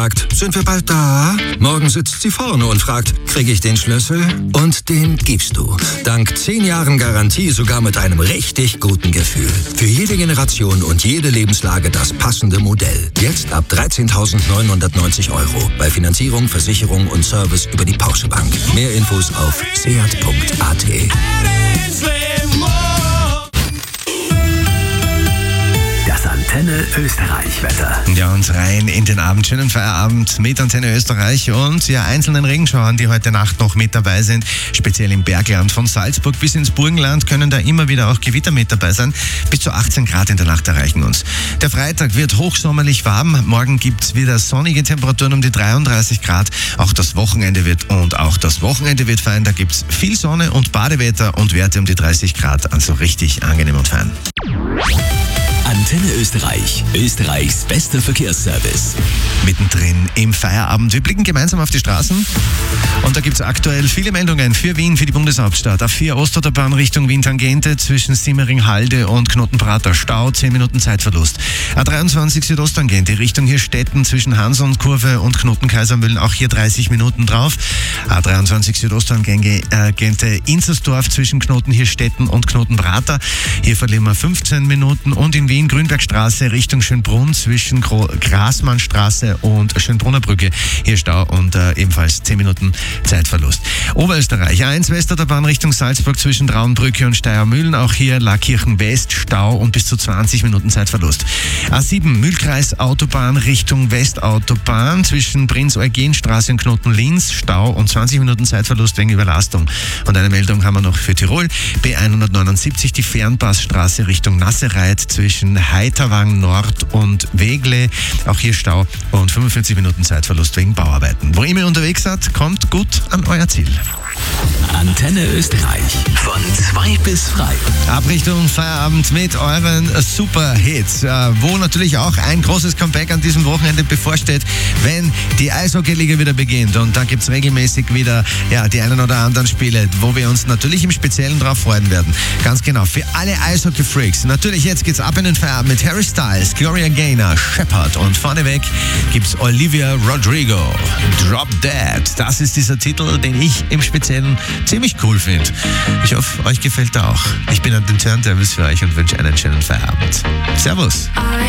Sind wir bald da? Morgen sitzt sie vorne und fragt, kriege ich den Schlüssel? Und den gibst du. Dank 10 Jahren Garantie sogar mit einem richtig guten Gefühl. Für jede Generation und jede Lebenslage das passende Modell. Jetzt ab 13.990 €. Bei Finanzierung, Versicherung und Service über die Porsche Bank. Mehr Infos auf seat.at. Das Antenne Österreich-Wetter. Ja, und rein in den Abend. Schönen Feierabend mit Antenne Österreich und ja, einzelnen Regenschauern, die heute Nacht noch mit dabei sind. Speziell im Bergland von Salzburg bis ins Burgenland können da immer wieder auch Gewitter mit dabei sein. Bis zu 18 Grad in der Nacht erreichen uns. Der Freitag wird hochsommerlich warm. Morgen gibt's wieder sonnige Temperaturen um die 33 Grad. Auch das Wochenende wird fein. Da gibt's viel Sonne und Badewetter und Werte um die 30 Grad. Also richtig angenehm und fein. Antenne Österreich, Österreichs bester Verkehrsservice. Mittendrin im Feierabend. Wir blicken gemeinsam auf die Straßen und da gibt es aktuell viele Meldungen für Wien, für die Bundeshauptstadt. A4 Ostautobahn Richtung Wien-Tangente zwischen Simmering-Halde und Knottenprater. Stau, 10 Minuten Zeitverlust. A23 Südosttangente Richtung Hirstetten zwischen Hansonkurve und Knoten-Kaisermühlen. Auch hier 30 Minuten drauf. A23 Südosttangente Inzersdorf zwischen Knoten-Hirstetten und Knotenprater. Hier verlieren wir 15 Minuten. Und in Wien Grünbergstraße Richtung Schönbrunn zwischen Grasmannstraße und Schönbrunner Brücke. Hier Stau und ebenfalls 10 Minuten Zeitverlust. Oberösterreich, A1 Westautobahn Richtung Salzburg zwischen Traunbrücke und Steiermühlen. Auch hier Lackirchen West, Stau und bis zu 20 Minuten Zeitverlust. A7 Mühlkreis Autobahn Richtung Westautobahn zwischen Prinz-Eugen-Straße und Knoten-Linz. Stau und 20 Minuten Zeitverlust wegen Überlastung. Und eine Meldung haben wir noch für Tirol. B179 die Fernpassstraße Richtung Nassereit zwischen Heiterwang Nord und Wegle. Auch hier Stau und 45 Minuten Zeitverlust wegen Bauarbeiten. Wo ihr mir unterwegs seid, kommt gut an euer Ziel. Antenne Österreich von 2 bis frei. Abrichtung Feierabend mit euren Super-Hits, wo natürlich auch ein großes Comeback an diesem Wochenende bevorsteht, wenn die Eishockey-Liga wieder beginnt. Und da gibt es regelmäßig wieder die einen oder anderen Spiele, wo wir uns natürlich im Speziellen drauf freuen werden. Ganz genau, für alle Eishockey-Freaks. Natürlich, jetzt geht's ab in den Feierabend mit Harry Styles, Gloria Gaynor, Shepard und vorneweg gibt's Olivia Rodrigo. Drop Dead. Das ist dieser Titel, den ich im Speziellen ziemlich cool finde. Ich hoffe, euch gefällt er auch. Ich bin an den Turntables für euch und wünsche einen schönen Feierabend. Servus.